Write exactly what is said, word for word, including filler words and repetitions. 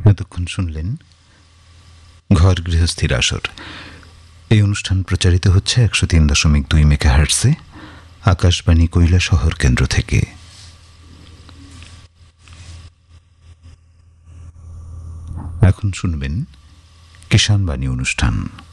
এতক্ষণ শুনলেন ঘর গৃহস্থির আসর। এই অনুষ্ঠান প্রচারিত হচ্ছে একশো তিন দশমিক দুই মেগাহার্টসে আকাশবাণী কৈলাসহর কেন্দ্র থেকে। এখন শুনবেন কিষাণবাণী অনুষ্ঠান।